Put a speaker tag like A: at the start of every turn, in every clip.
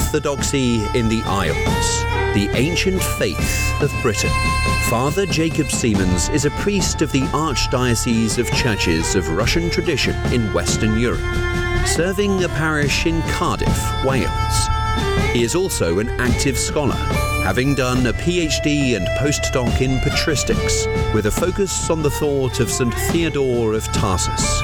A: Orthodoxy in the Isles, the ancient faith of Britain. Father Jacob Siemens is a priest of the Archdiocese of Churches of Russian tradition in Western Europe, serving a parish in Cardiff, Wales. He is also an active scholar, having done a PhD and postdoc in patristics, with a focus on the thought of St. Theodore of Tarsus.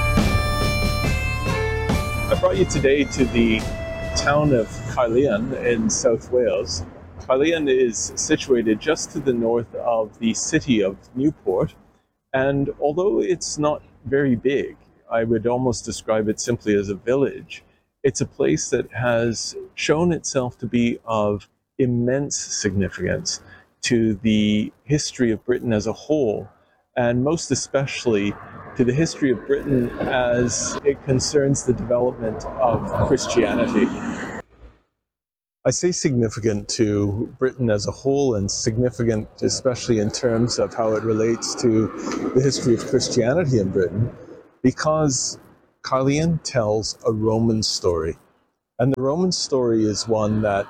B: I brought you today to the town of Caerleon in South Wales. Caerleon is situated just to the north of the city of Newport, and although it's not very big, I would almost describe it simply as a village. It's a place that has shown itself to be of immense significance to the history of Britain as a whole, and most especially to the history of Britain as it concerns the development of Christianity. I say significant to Britain as a whole, and significant especially in terms of how it relates to the history of Christianity in Britain, because Caerleon tells a Roman story. And the Roman story is one that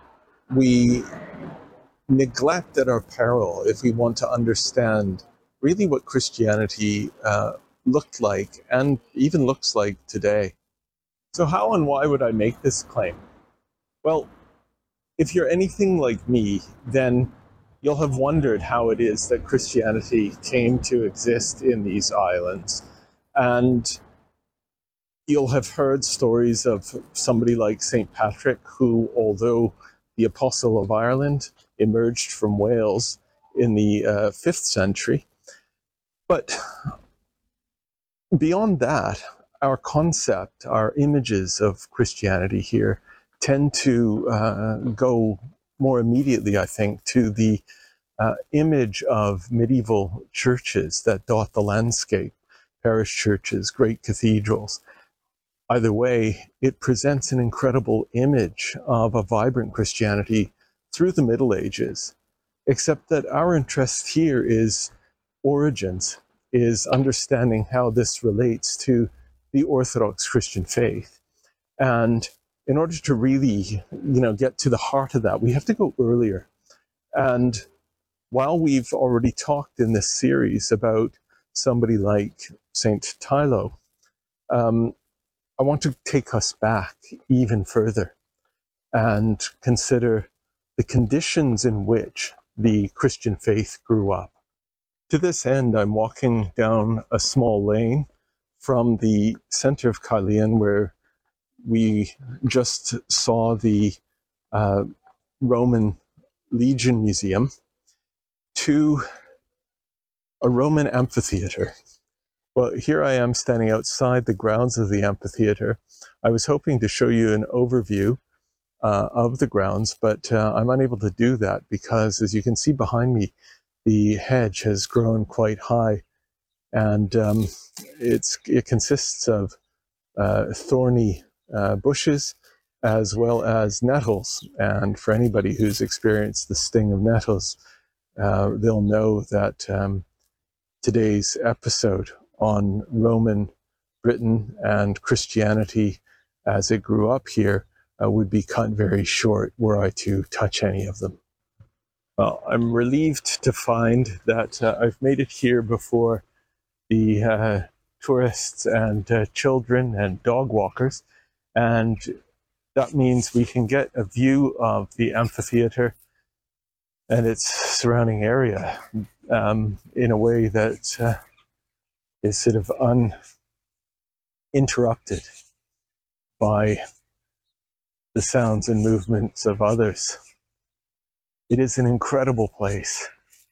B: we neglect at our peril if we want to understand really what Christianity looked like and even looks like today. So how and why would I make this claim? Well, if you're anything like me, then you'll have wondered how it is that Christianity came to exist in these islands. And you'll have heard stories of somebody like St. Patrick, who, although the Apostle of Ireland, emerged from Wales in the 5th century. But beyond that, our concept, our images of Christianity here tend to go more immediately, I think, to the image of medieval churches that dot the landscape, parish churches, great cathedrals. Either way, it presents an incredible image of a vibrant Christianity through the Middle Ages, except that our interest here is origins, is understanding how this relates to the Orthodox Christian faith. And in order to really, get to the heart of that, we have to go earlier. And while we've already talked in this series about somebody like St. Thilo, I want to take us back even further and consider the conditions in which the Christian faith grew up. To this end, I'm walking down a small lane from the center of Caerleon, where we just saw the Roman Legion Museum, to a Roman amphitheater. Well, here I am standing outside the grounds of the amphitheater. I was hoping to show you an overview of the grounds, but I'm unable to do that because, as you can see behind me, the hedge has grown quite high, and it consists of thorny bushes as well as nettles. And for anybody who's experienced the sting of nettles, they'll know that today's episode on Roman Britain and Christianity as it grew up here would be cut very short were I to touch any of them. Well, I'm relieved to find that I've made it here before the tourists and children and dog walkers, and that means we can get a view of the amphitheater and its surrounding area in a way that is sort of uninterrupted by the sounds and movements of others. It is an incredible place,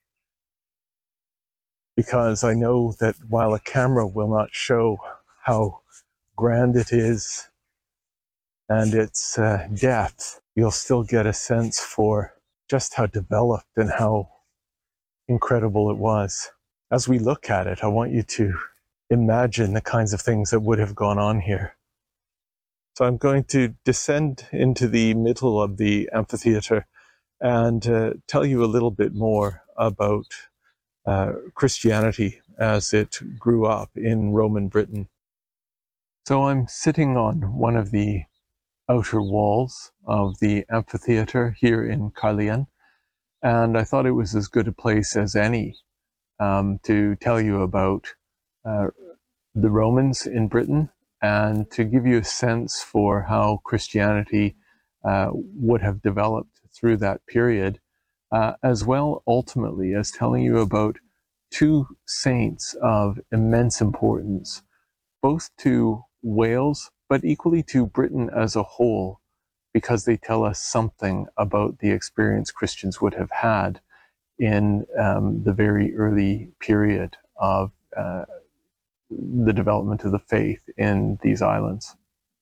B: because I know that while a camera will not show how grand it is and its depth, you'll still get a sense for just how developed and how incredible it was. As we look at it, I want you to imagine the kinds of things that would have gone on here. So I'm going to descend into the middle of the amphitheater and tell you a little bit more about Christianity as it grew up in Roman Britain. So I'm sitting on one of the outer walls of the amphitheater here in Carlion, and I thought it was as good a place as any to tell you about the Romans in Britain and to give you a sense for how Christianity would have developed through that period, as well ultimately as telling you about two saints of immense importance, both to Wales, but equally to Britain as a whole, because they tell us something about the experience Christians would have had in the very early period of the development of the faith in these islands.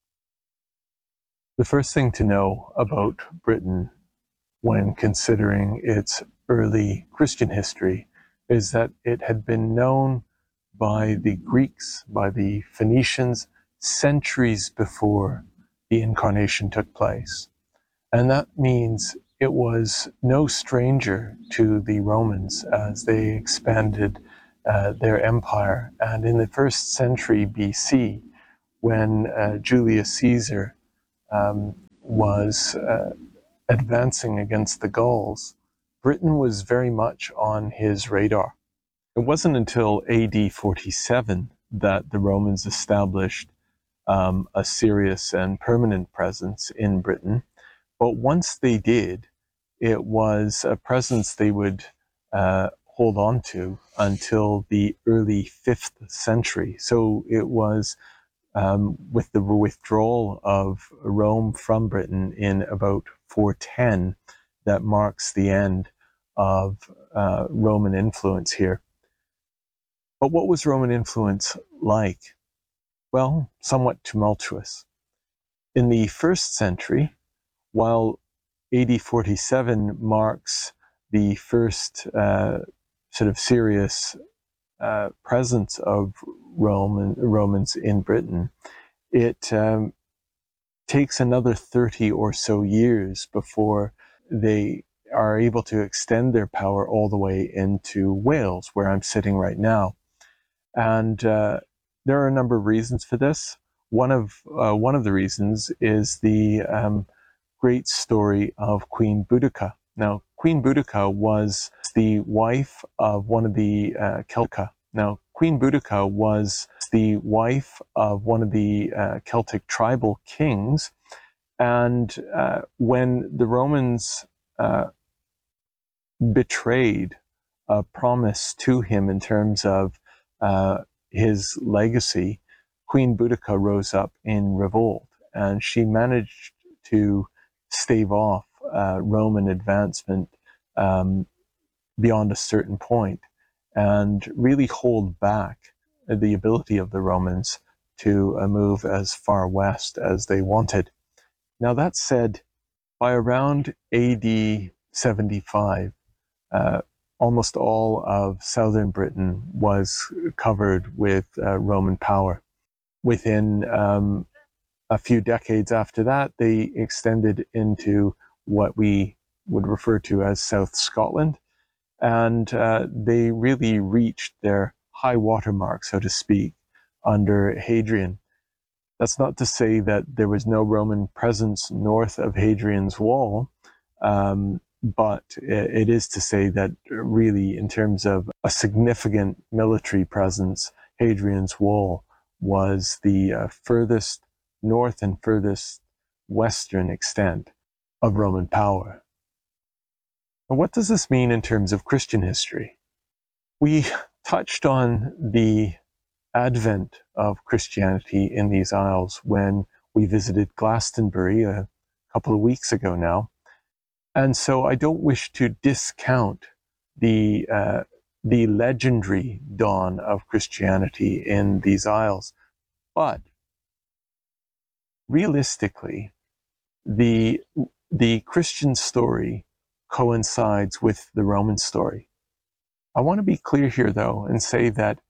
B: The first thing to know about Britain when considering its early Christian history is that it had been known by the Greeks, by the Phoenicians, centuries before the incarnation took place. And that means it was no stranger to the Romans as they expanded their empire. And in the first century BC, when Julius Caesar was advancing against the Gauls, Britain was very much on his radar. It wasn't until AD 47 that the Romans established a serious and permanent presence in Britain. But once they did, it was a presence they would hold on to until the early 5th century. So it was with the withdrawal of Rome from Britain in about 410 that marks the end of Roman influence here. But what was Roman influence like? Well, somewhat tumultuous. In the 1st century, while AD 47 marks the first sort of serious presence of Romans in Britain, it takes another 30 or so years before they are able to extend their power all the way into Wales, where I'm sitting right now. And there are a number of reasons for this. One of the reasons is the great story of Queen Boudica. Now, Queen Boudica was the wife of one of the Celtic tribal kings, and when the Romans betrayed a promise to him in terms of his legacy, Queen Boudica rose up in revolt, and she managed to stave off Roman advancement beyond a certain point and really hold back the ability of the Romans to move as far west as they wanted. Now, that said, by around AD 75, almost all of southern Britain was covered with Roman power. Within a few decades after that, they extended into what we would refer to as South Scotland, and they really reached their high water mark, so to speak, under Hadrian. That's not to say that there was no Roman presence north of Hadrian's Wall, but it is to say that really, in terms of a significant military presence, Hadrian's Wall was the furthest north and furthest western extent of Roman power. And what does this mean in terms of Christian history? We touched on the advent of Christianity in these isles when we visited Glastonbury a couple of weeks ago now. And so I don't wish to discount the legendary dawn of Christianity in these isles. But realistically, the Christian story coincides with the Roman story. I want to be clear here, though, and say that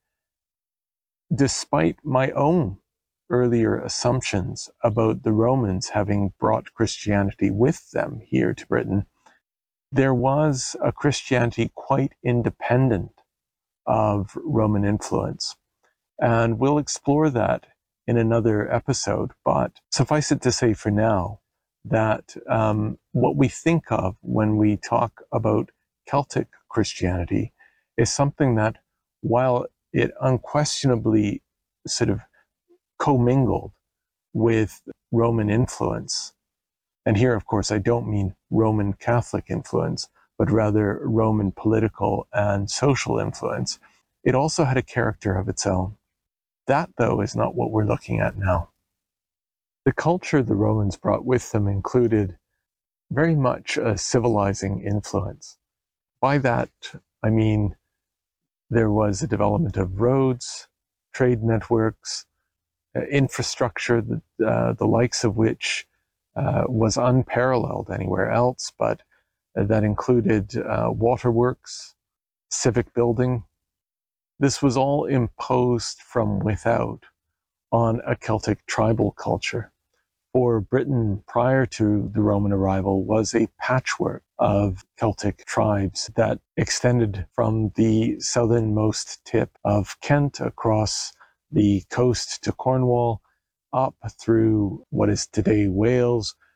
B: despite my own earlier assumptions about the Romans having brought Christianity with them here to Britain, there was a Christianity quite independent of Roman influence. And we'll explore that in another episode, but suffice it to say for now that what we think of when we talk about Celtic Christianity is something that, while it unquestionably sort of commingled with Roman influence, and here, of course, I don't mean Roman Catholic influence, but rather Roman political and social influence, it also had a character of its own. That, though, is not what we're looking at now. The culture the Romans brought with them included very much a civilizing influence. By that, I mean there was a development of roads, trade networks, infrastructure, the likes of which was unparalleled anywhere else, but that included waterworks, civic building. This was all imposed from without on a Celtic tribal culture. For Britain, prior to the Roman arrival, was a patchwork of Celtic tribes that extended from the southernmost tip of Kent across the coast to Cornwall, up through what is today Wales,